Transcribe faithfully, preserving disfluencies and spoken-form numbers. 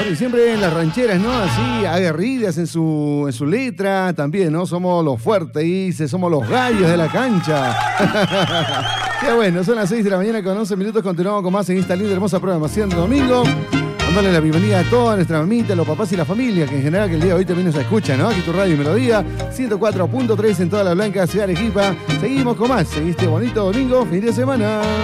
Y siempre en las rancheras, ¿no? Así, aguerridas en su, en su letra también, ¿no? Somos los fuertes, dice, somos los gallos de la cancha. Qué bueno, son las seis de la mañana con once minutos. Continuamos con más en esta linda, hermosa programación de domingo. Dándole la bienvenida a toda nuestra mamita, los papás y la familia, que en general que el día de hoy también nos escucha, ¿no? Aquí tu radio y melodía, ciento cuatro punto tres en toda la blanca ciudad de Arequipa. Seguimos con más en este bonito domingo, fin de semana.